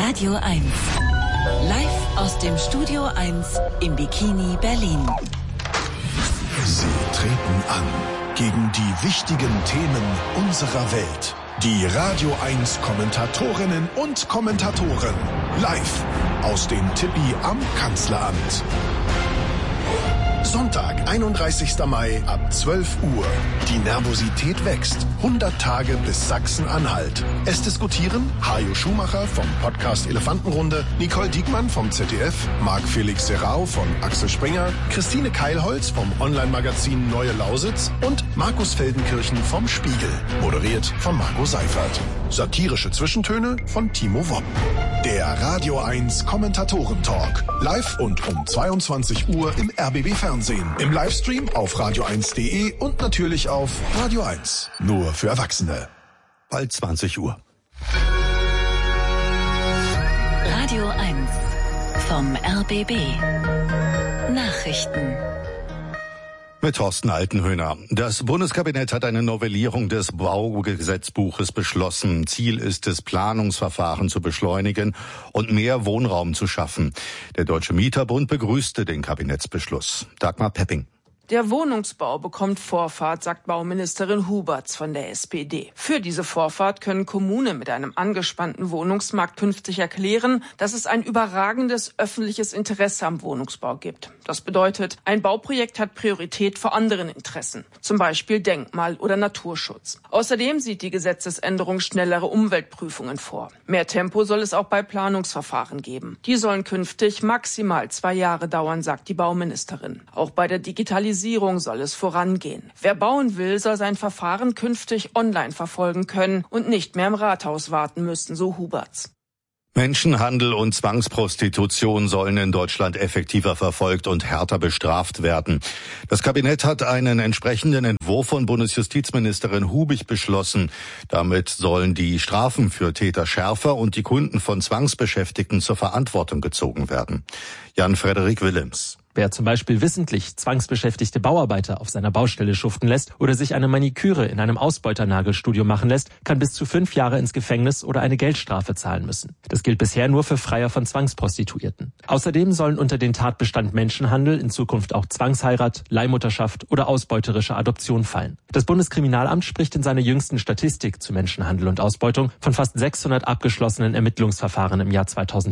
Radio 1. Live aus dem Studio 1 im Bikini Berlin. Sie treten an gegen die wichtigen Themen unserer Welt. Die Radio 1 Kommentatorinnen und Kommentatoren. Live aus dem Tippi am Kanzleramt. Sonntag, 31. Mai ab 12 Uhr. Die Nervosität wächst. 100 Tage bis Sachsen-Anhalt. Es diskutieren Hajo Schumacher vom Podcast Elefantenrunde, Nicole Diekmann vom ZDF, Marc-Felix Serrao von Axel Springer, Christine Keilholz vom Online-Magazin Neue Lausitz und Markus Feldenkirchen vom Spiegel. Moderiert von Marco Seifert. Satirische Zwischentöne von Timo Wopp. Der Radio 1 Kommentatoren-Talk. Live und um 22 Uhr im RBB Fernsehen. Im Livestream auf radio1.de und natürlich auf Radio 1. Nur für Erwachsene. Bald 20 Uhr. Radio 1 vom RBB. Nachrichten. Mit Thorsten Altenhöhner. Das Bundeskabinett hat eine Novellierung des Baugesetzbuches beschlossen. Ziel ist es, Planungsverfahren zu beschleunigen und mehr Wohnraum zu schaffen. Der Deutsche Mieterbund begrüßte den Kabinettsbeschluss. Dagmar Pepping. Der Wohnungsbau bekommt Vorfahrt, sagt Bauministerin Huberts von der SPD. Für diese Vorfahrt können Kommunen mit einem angespannten Wohnungsmarkt künftig erklären, dass es ein überragendes öffentliches Interesse am Wohnungsbau gibt. Das bedeutet, ein Bauprojekt hat Priorität vor anderen Interessen, zum Beispiel Denkmal- oder Naturschutz. Außerdem sieht die Gesetzesänderung schnellere Umweltprüfungen vor. Mehr Tempo soll es auch bei Planungsverfahren geben. Die sollen künftig maximal 2 Jahre dauern, sagt die Bauministerin. Auch bei der Digitalisierung soll es vorangehen. Wer bauen will, soll sein Verfahren künftig online verfolgen können und nicht mehr im Rathaus warten müssen, so Huberts. Menschenhandel und Zwangsprostitution sollen in Deutschland effektiver verfolgt und härter bestraft werden. Das Kabinett hat einen entsprechenden Entwurf von Bundesjustizministerin Hubig beschlossen. Damit sollen die Strafen für Täter schärfer und die Kunden von Zwangsbeschäftigten zur Verantwortung gezogen werden. Jan-Frederik Willems. Wer zum Beispiel wissentlich zwangsbeschäftigte Bauarbeiter auf seiner Baustelle schuften lässt oder sich eine Maniküre in einem Ausbeuternagelstudio machen lässt, kann bis zu 5 Jahre ins Gefängnis oder eine Geldstrafe zahlen müssen. Das gilt bisher nur für Freier von Zwangsprostituierten. Außerdem sollen unter den Tatbestand Menschenhandel in Zukunft auch Zwangsheirat, Leihmutterschaft oder ausbeuterische Adoption fallen. Das Bundeskriminalamt spricht in seiner jüngsten Statistik zu Menschenhandel und Ausbeutung von fast 600 abgeschlossenen Ermittlungsverfahren im Jahr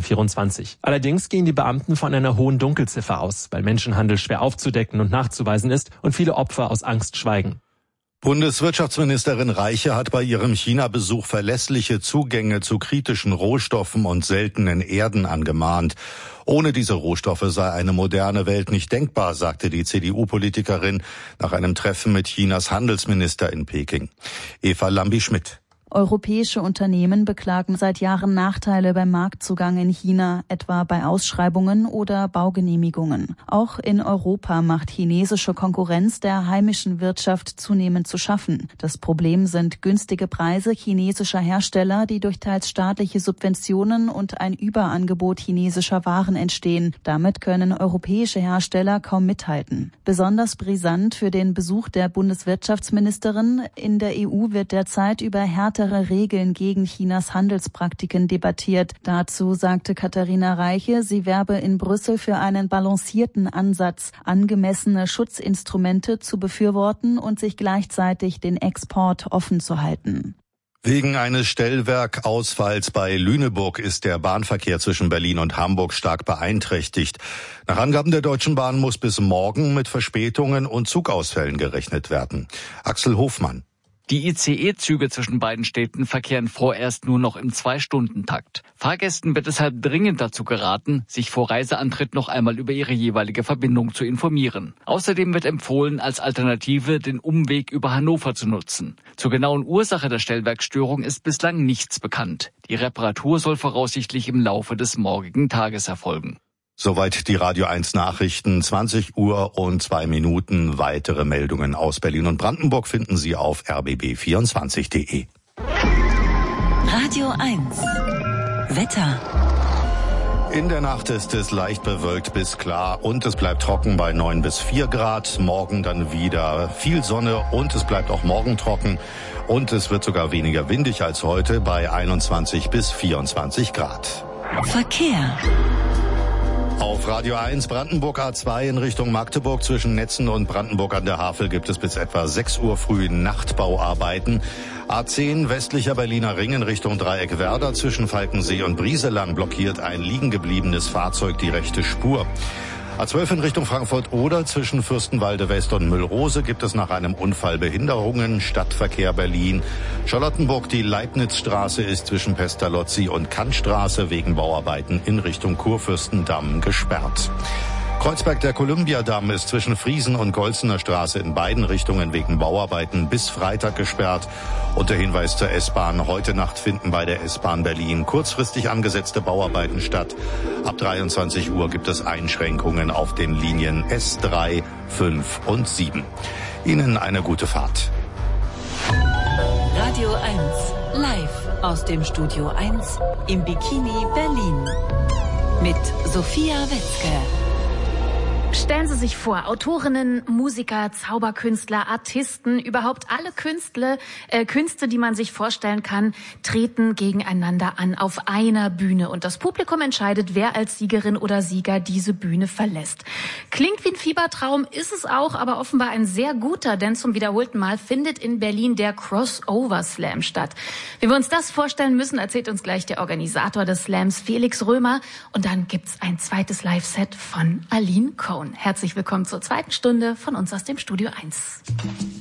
2024. Allerdings gehen die Beamten von einer hohen Dunkelziffer aus, weil Menschenhandel schwer aufzudecken und nachzuweisen ist und viele Opfer aus Angst schweigen. Bundeswirtschaftsministerin Reiche hat bei ihrem China-Besuch verlässliche Zugänge zu kritischen Rohstoffen und seltenen Erden angemahnt. Ohne diese Rohstoffe sei eine moderne Welt nicht denkbar, sagte die CDU-Politikerin nach einem Treffen mit Chinas Handelsminister in Peking. Eva Lambi-Schmidt. Europäische Unternehmen beklagen seit Jahren Nachteile beim Marktzugang in China, etwa bei Ausschreibungen oder Baugenehmigungen. Auch in Europa macht chinesische Konkurrenz der heimischen Wirtschaft zunehmend zu schaffen. Das Problem sind günstige Preise chinesischer Hersteller, die durch teils staatliche Subventionen und ein Überangebot chinesischer Waren entstehen. Damit können europäische Hersteller kaum mithalten. Besonders brisant für den Besuch der Bundeswirtschaftsministerin: in der EU wird derzeit über härtere Regeln gegen Chinas Handelspraktiken debattiert. Dazu sagte Katharina Reiche, sie werbe in Brüssel für einen balancierten Ansatz, angemessene Schutzinstrumente zu befürworten und sich gleichzeitig den Export offen zu halten. Wegen eines Stellwerkausfalls bei Lüneburg ist der Bahnverkehr zwischen Berlin und Hamburg stark beeinträchtigt. Nach Angaben der Deutschen Bahn muss bis morgen mit Verspätungen und Zugausfällen gerechnet werden. Axel Hofmann. Die ICE-Züge zwischen beiden Städten verkehren vorerst nur noch im 2-Stunden-Takt. Fahrgästen wird deshalb dringend dazu geraten, sich vor Reiseantritt noch einmal über ihre jeweilige Verbindung zu informieren. Außerdem wird empfohlen, als Alternative den Umweg über Hannover zu nutzen. Zur genauen Ursache der Stellwerksstörung ist bislang nichts bekannt. Die Reparatur soll voraussichtlich im Laufe des morgigen Tages erfolgen. Soweit die Radio 1 Nachrichten, 20 Uhr und 2 Minuten. Weitere Meldungen aus Berlin und Brandenburg finden Sie auf rbb24.de. Radio 1 Wetter. In der Nacht ist es leicht bewölkt bis klar und es bleibt trocken bei 9 bis 4 Grad. Morgen dann wieder viel Sonne und es bleibt auch morgen trocken. Und es wird sogar weniger windig als heute bei 21 bis 24 Grad. Verkehr. Auf Radio 1 Brandenburg A2 in Richtung Magdeburg zwischen Netzen und Brandenburg an der Havel gibt es bis etwa 6 Uhr früh Nachtbauarbeiten. A10 westlicher Berliner Ring in Richtung Dreieck Werder zwischen Falkensee und Brieselang blockiert ein liegengebliebenes Fahrzeug die rechte Spur. A12 in Richtung Frankfurt-Oder zwischen Fürstenwalde West und Müllrose gibt es nach einem Unfall Behinderungen. Stadtverkehr Berlin. Charlottenburg, die Leibnizstraße ist zwischen Pestalozzi und Kantstraße wegen Bauarbeiten in Richtung Kurfürstendamm gesperrt. Kreuzberg, der Olympiadamm ist zwischen Friesen und Golzener Straße in beiden Richtungen wegen Bauarbeiten bis Freitag gesperrt. Und der Hinweis zur S-Bahn. Heute Nacht finden bei der S-Bahn Berlin kurzfristig angesetzte Bauarbeiten statt. Ab 23 Uhr gibt es Einschränkungen auf den Linien S3, 5 und 7. Ihnen eine gute Fahrt. Radio 1 live aus dem Studio 1 im Bikini Berlin mit Sophia Wetzke. Stellen Sie sich vor, Autorinnen, Musiker, Zauberkünstler, Artisten, überhaupt alle Künste, die man sich vorstellen kann, treten gegeneinander an auf einer Bühne. Und das Publikum entscheidet, wer als Siegerin oder Sieger diese Bühne verlässt. Klingt wie ein Fiebertraum, ist es auch, aber offenbar ein sehr guter, denn zum wiederholten Mal findet in Berlin der Crossover Slam statt. Wie wir uns das vorstellen müssen, erzählt uns gleich der Organisator des Slams, Felix Römer. Und dann gibt's ein zweites Live-Set von Aline Cohn. Herzlich willkommen zur zweiten Stunde von uns aus dem Studio 1.